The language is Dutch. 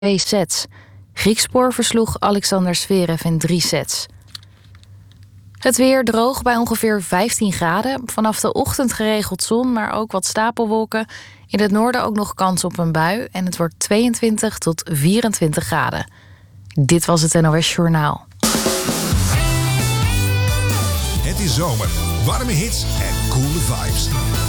2 sets. Griekspoor versloeg Alexander Zverev in 3 sets. Het weer droog bij ongeveer 15 graden. Vanaf de ochtend geregeld zon, maar ook wat stapelwolken. In het noorden ook nog kans op een bui. En het wordt 22 tot 24 graden. Dit was het NOS Journaal. Het is zomer, warme hits en coole vibes.